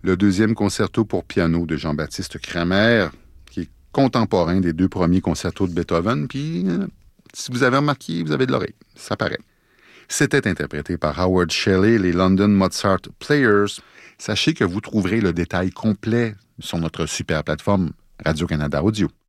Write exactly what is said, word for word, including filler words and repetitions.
le deuxième concerto pour piano de Jean-Baptiste Cramer, qui est contemporain des deux premiers concertos de Beethoven. Puis, euh, si vous avez remarqué, vous avez de l'oreille. Ça paraît. C'était interprété par Howard Shelley, les London Mozart Players. Sachez que vous trouverez le détail complet sur notre super plateforme Radio-Canada Audio.